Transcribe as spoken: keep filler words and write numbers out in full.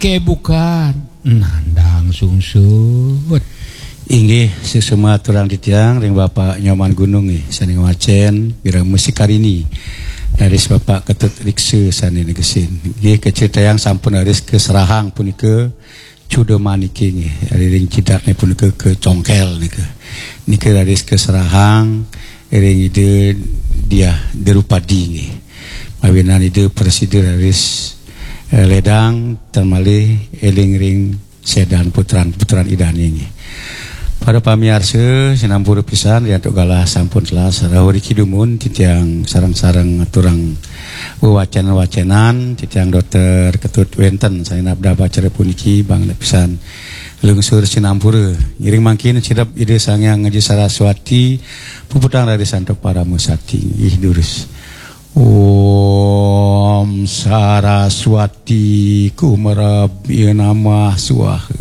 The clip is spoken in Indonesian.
ke bukan nandang sungsut. Inggih sesema turang ditiang ring Bapak Nyoman Gunung nih sani ngawacen bira musik karini dari Bapak Ketut Rikse sani negesin nggih keceritayan sampun aris ke Serahang punika cudo maniki nggih ari ring cidakne punika ke Congkel nika nika aris ke Serahang ring ide dia derupadi nggih mawinan ide presiden aris eh, ledang termalih eling ring sedan putran-putran idane nggih. Para pamirsa sinampura pisan ya tok galah sampun telah sarahuri kidumun titiang sarang-sarang turang wacanan-wacanan titiang Dokter Ketut wenten saya nabda baca puniki bang pisan lungsur sinampura ngiring mangkin cidap ide sangyang ngaji Saraswati puputang dari santok para musakti ih durus Om Saraswati kumarab nama suah